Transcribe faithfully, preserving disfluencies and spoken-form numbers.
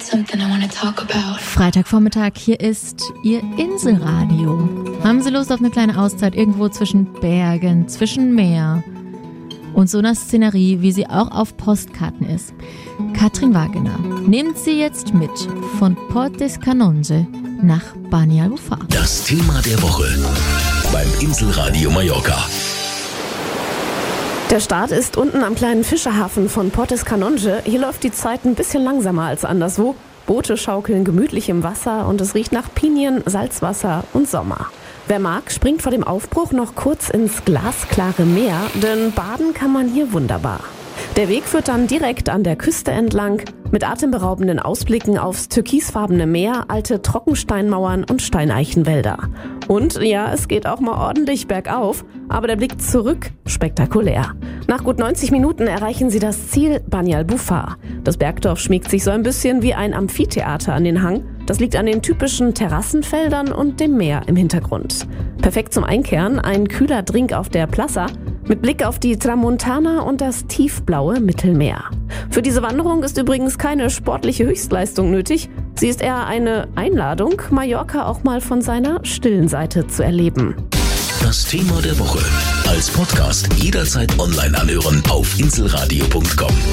something I want to talk about. Freitagvormittag, hier ist Ihr Inselradio. Haben Sie Lust auf eine kleine Auszeit irgendwo zwischen Bergen, zwischen Meer und so einer Szenerie, wie sie auch auf Postkarten ist? Katrin Wagener nimmt Sie jetzt mit von Port des Canonge nach Banyalbufar. Das Thema der Woche beim Inselradio Mallorca. Der Start ist unten am kleinen Fischerhafen von Port des Canonge. Hier läuft die Zeit ein bisschen langsamer als anderswo. Boote schaukeln gemütlich im Wasser und es riecht nach Pinien, Salzwasser und Sommer. Wer mag, springt vor dem Aufbruch noch kurz ins glasklare Meer, denn baden kann man hier wunderbar. Der Weg führt dann direkt an der Küste entlang, mit atemberaubenden Ausblicken aufs türkisfarbene Meer, alte Trockensteinmauern und Steineichenwälder. Und ja, es geht auch mal ordentlich bergauf, aber der Blick zurück spektakulär. Nach gut neunzig Minuten erreichen sie das Ziel Banyalbufar. Das Bergdorf schmiegt sich so ein bisschen wie ein Amphitheater an den Hang. Das liegt an den typischen Terrassenfeldern und dem Meer im Hintergrund. Perfekt zum Einkehren, ein kühler Drink auf der Plaza mit Blick auf die Tramontana und das tiefblaue Mittelmeer. Für diese Wanderung ist übrigens keine sportliche Höchstleistung nötig. Sie ist eher eine Einladung, Mallorca auch mal von seiner stillen Seite zu erleben. Das Thema der Woche als Podcast jederzeit online anhören auf inselradio punkt com.